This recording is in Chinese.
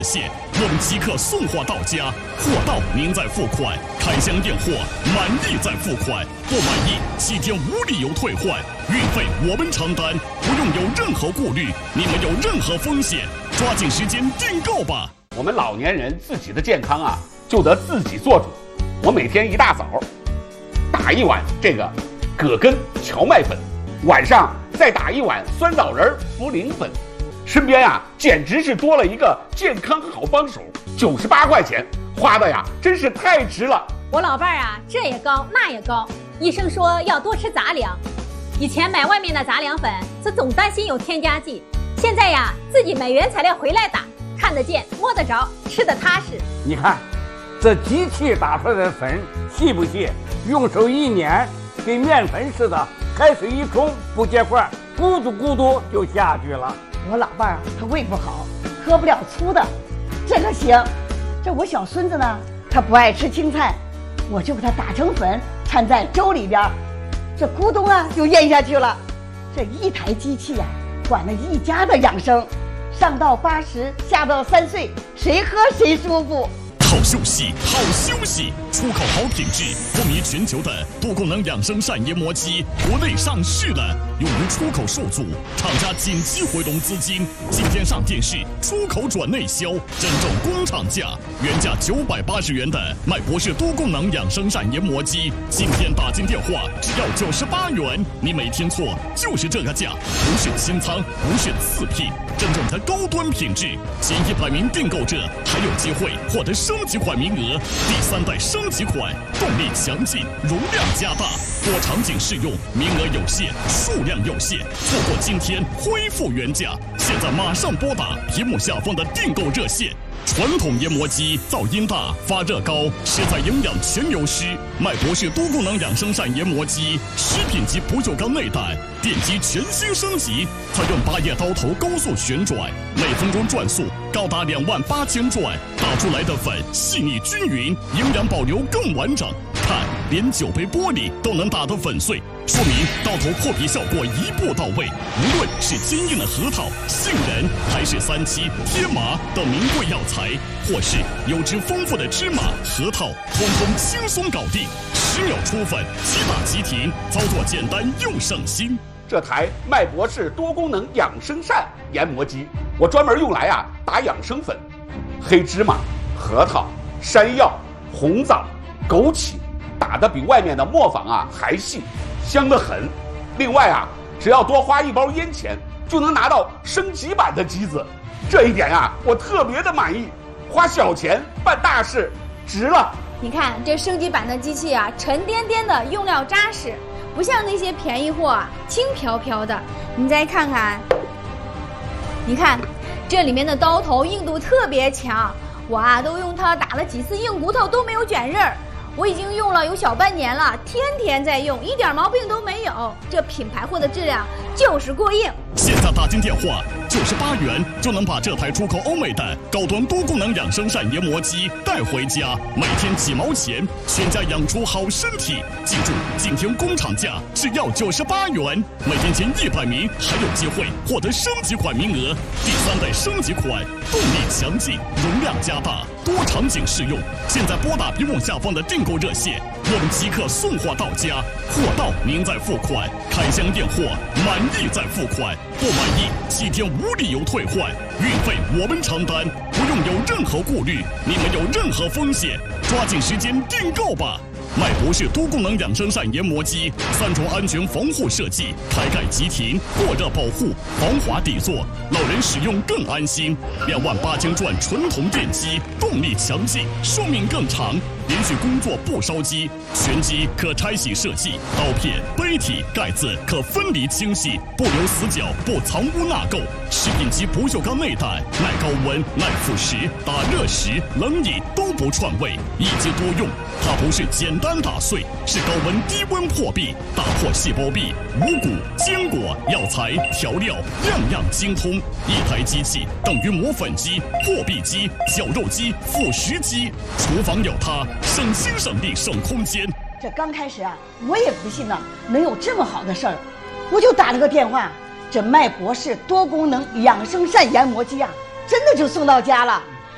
线，我们即刻送货到家，货到您再付款，开箱验货，满意再付款，不满意7天无理由退换，运费我们承担，不用有任何顾虑，你们有任何风险，抓紧时间订购吧。 我们老年人自己的健康啊，就得自己做主。我每天一大早打一碗这个葛根荞麦粉，晚上再打一碗酸枣仁茯苓粉。身边啊，简直是多了一个健康好帮手，98块钱，花的呀，真是太值了。 我老伴儿啊，这也高那也高，医生说要多吃杂粮。以前买外面的杂粮粉，是总担心有添加剂，现在呀，自己买原材料回来打，看得见摸得着，吃得踏实。 你看，这机器打出来的粉细不细？用手一捻，跟面粉似的，开水一冲不结块，咕嘟咕嘟就下去了。 我老伴儿他胃不好，喝不了粗的，这个行。这我小孙子呢，他不爱吃青菜，我就给他打成粉，掺在粥里边，这咕咚啊就咽下去了。这一台机器呀，管了一家的养生，上到80，下到3岁，谁喝谁舒服。 好休息，好休息！出口好品质，风靡全球的多功能养生膳研磨机，国内上市了，由于出口受阻，厂家紧急回笼资金，今天上电视，出口转内销，真正工厂价，原价980元的麦博士多功能养生膳研磨机，今天打进电话只要98元，你没听错，就是这个价，不是清仓，不是次品，真正的高端品质，前100名订购者还有机会获得升级款名额，第3代升级款，动力强劲，容量加大，多场景适用，名额有限，数量有限，错过今天恢复原价，现在马上拨打屏幕下方的订购热线。传统研磨机噪音大、发热高，食材营养全流失。麦博士多功能养生膳研磨机，食品级不锈钢内胆，电机全新升级，采用8叶刀头高速旋转，每分钟转速高达28000转，打出来的粉细腻均匀，营养保留更完整。看，连9杯玻璃都能打得粉碎，说明刀头破皮效果一步到位。无论是坚硬的核桃、杏仁，还是3七、天麻等名贵药材，或是油脂丰富的芝麻、核桃，通通轻松搞定，10秒出粉，即打即停，操作简单又省心。 这台麦博士多功能养生膳研磨机，我专门用来啊打养生粉，黑芝麻、核桃、山药、红枣、枸杞，打得比外面的磨坊啊还细，香得很。另外啊，只要多花1包烟钱，就能拿到升级版的机子，这一点啊我特别的满意。花小钱办大事，值了。 你看这升级版的机器啊，沉甸甸的，用料扎实，不像那些便宜货啊，轻飘飘的。你再看看，你看这里面的刀头硬度特别强，我啊都用它打了几次硬骨头都没有卷刃儿。我已经用了有小半年了，天天在用，一点毛病都没有。这品牌货的质量就是过硬。 现在打进电话，98元就能把这台出口欧美的高端多功能养生膳研磨机带回家，每天几毛钱，全家养出好身体。记住，今天工厂价只要98元，每天前100名还有机会获得升级款名额。第3代升级款，动力强劲，容量加大，多场景适用。现在拨打屏幕下方的订购热线，我们即刻送货到家，货到您再付款，开箱验货，满意再付款，不满意7天无理由退换，运费我们承担，不用有任何顾虑，你们有任何风险，抓紧时间订购吧。麦博士多功能养生膳研磨机，3重安全防护设计，开盖即停，过热保护，防滑底座，老人使用更安心。28000转纯铜电机，动力强劲，寿命更长，连续工作不烧机，全机可拆洗设计，刀片、杯体、盖子可分离清洗，不留死角，不藏污纳垢。食品级不锈钢内胆，耐高温、耐腐蚀，打热食、冷饮都不串味，一机多用。它不是简单打碎，是高温低温破壁，打破细胞壁，五谷、坚果、药材、调料，样样精通。一台机器等于磨粉机、破壁机、绞肉机、腐蚀机，厨房有它，省心省力省空间。 这刚开始啊，我也不信呢，能有这么好的事儿，我就打了个电话，这麦博士多功能养生膳研磨机啊，真的就送到家了。